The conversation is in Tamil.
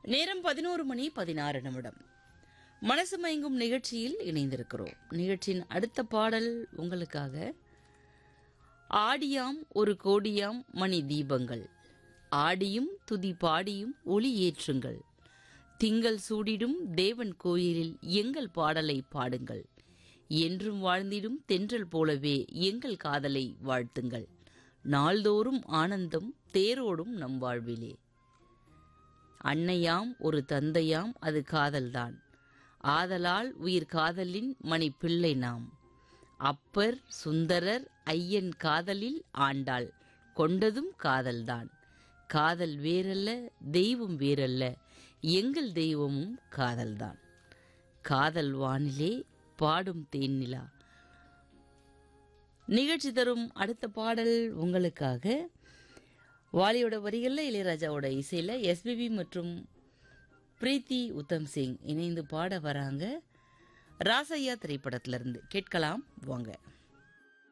நேரம் 11:16. மனசு மயங்கும் நிகழ்ச்சியில் இணைந்திருக்கிறோம். நிகழ்ச்சியின் அடுத்த பாடல் உங்களுக்காக. ஆடியாம் ஒரு கோடியாம் மணி தீபங்கள், ஆடியும் துதி பாடியும் ஒளி ஏற்றுங்கள், திங்கள் சூடிடும் தேவன் கோயிலில் எங்கள் பாடலை பாடுங்கள், என்றும் வாழ்ந்திடும் தென்றல் போலவே எங்கள் காதலை வாழ்த்துங்கள், நாள்தோறும் ஆனந்தம் தேரோடும் நம் வாழ்விலே. அன்னையாம் ஒரு தந்தையாம் அது காதல்தான், ஆதலால் உயிர் காதலின் மணி பிள்ளை நாம். அப்பர் சுந்தரர் ஐயன் காதலில் ஆண்டாள் கொண்டதும் காதல்தான், காதல் வேறல்ல தெய்வம் வேறல்ல எங்கள் தெய்வமும் காதல்தான். காதல் வானிலே பாடும் தேனிலா. நிகழ்ச்சி தரும் அடுத்த பாடல் உங்களுக்காக. வாலியோட வரிகளில் இளையராஜாவோட இசையில் எஸ்பிபி மற்றும் பிரீத்தி உத்தம் சிங் இணைந்து பாட வராங்க. ராசையா திரைப்படத்திலிருந்து கேட்கலாம் வாங்க.